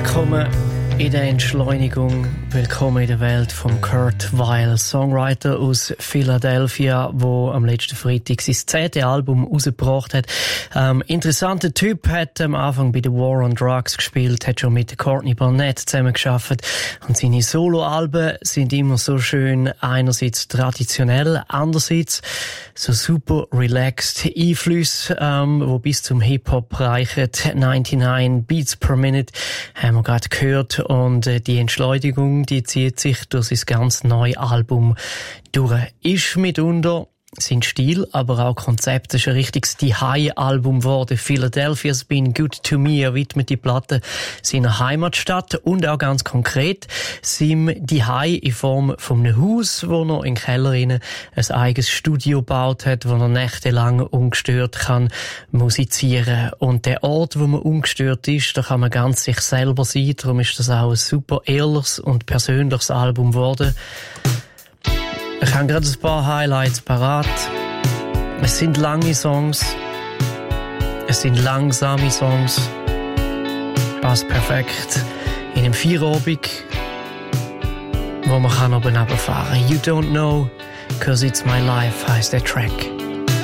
Willkommen in der Entschleunigung, willkommen in der Welt von Kurt Weill, Songwriter aus Philadelphia, wo am letzten Freitag sein 10. Album rausgebracht hat. Interessanter Typ, hat am Anfang bei The War on Drugs gespielt, hat schon mit Courtney Barnett zusammengearbeitet und seine Soloalben sind immer so schön, einerseits traditionell, andererseits so super relaxed Einflüsse, wo bis zum Hip-Hop reichen. 99 Beats per Minute haben wir gerade gehört. Und die Entschleunigung, die zieht sich durch sein ganz neues Album durch. Ist mitunter sein Stil, aber auch Konzept. Das ist ein richtiges Die-High-Album geworden. Philadelphia's Been Good to Me. Er widmet die Platte seiner Heimatstadt und auch ganz konkret seinem Die-High in Form von einem Haus, wo er im Keller ein eigenes Studio gebaut hat, wo er nächtelang ungestört kann musizieren. Und der Ort, wo man ungestört ist, da kann man ganz sich selber sein. Darum ist das auch ein super ehrliches und persönliches Album geworden. Ich habe gerade ein paar Highlights parat. Es sind lange Songs. Es sind langsame Songs. Passt perfekt in einem Feierabend, wo man oben runterfahren kann. You Don't Know, 'Cause It's My Life heisst der Track.